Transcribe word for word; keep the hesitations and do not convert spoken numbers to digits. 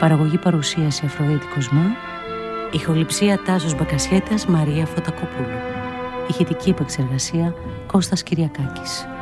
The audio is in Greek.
Παραγωγή παρουσίαση Αφροδίτη Κοσμά. Ηχοληψία Τάσος Μπακασιέτας, Μαρία Φωτακοπούλου. Ηχητική επεξεργασία Κώστας Κυριακάκης.